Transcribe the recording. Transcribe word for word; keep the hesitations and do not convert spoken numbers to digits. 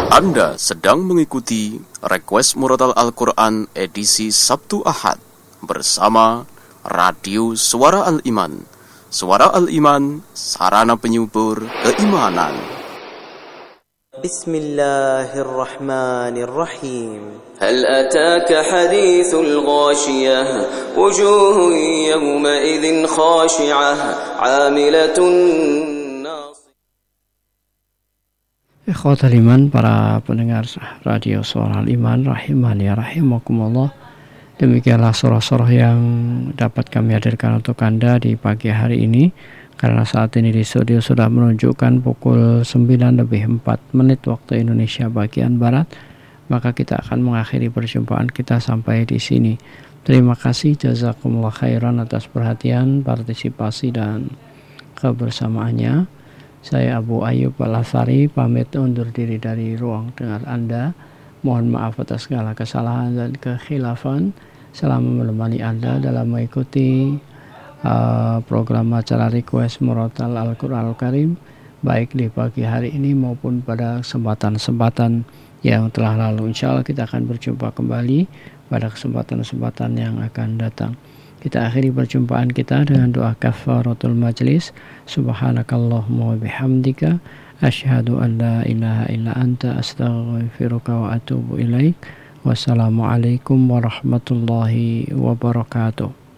Anda sedang mengikuti Request Murotal Al-Quran edisi Sabtu Ahad bersama Radio Suara Al-Iman. Suara Al-Iman, sarana penyubur keimanan. Bismillahirrahmanirrahim. هل أتاك حديث الغاشية وجوه يومئذ خاشعة عاملة ناصبة. Ikhwatal iman, para pendengar Radio Suara Al-Iman rahimani rahimakumullah. Demikianlah surah-surah yang dapat kami hadirkan untuk Anda di pagi hari ini. Karena saat ini di studio sudah menunjukkan pukul sembilan lebih empat menit waktu Indonesia bagian Barat, maka kita akan mengakhiri perjumpaan kita sampai di sini. Terima kasih, jazakumullah khairan atas perhatian, partisipasi dan kebersamaannya. Saya Abu Ayyub Al-Athari pamit undur diri dari ruang dengar Anda. Mohon maaf atas segala kesalahan dan kekhilafan selama menemani Anda dalam mengikuti uh, program acara Request Murotal Al-Quran Al-Karim, baik di pagi hari ini maupun pada kesempatan-kesempatan yang telah lalu. Insya Allah kita akan berjumpa kembali pada kesempatan-kesempatan yang akan datang. Kita akhiri perjumpaan kita dengan doa kafaratul majlis. Subhanakallahumma wa bihamdika asyhadu an la ilaha illa anta astaghfiruka wa atubu ilaik. Wassalamualaikum warahmatullahi wabarakatuh.